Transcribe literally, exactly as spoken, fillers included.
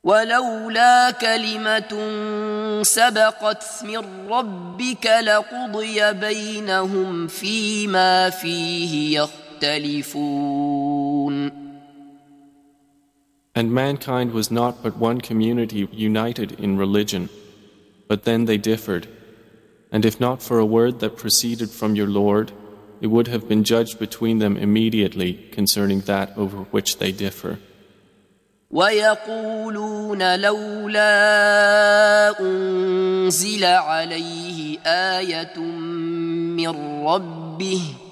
ولولا كلمة سبقت من ربك لقضي بينهم فيما فيه يختلفون. And mankind was not but one community united in religion, but then they differed. And if not for a word that proceeded from your Lord, it would have been judged between them immediately concerning that over which they differ. ويقولون لولا أنزل عليه آية من ربه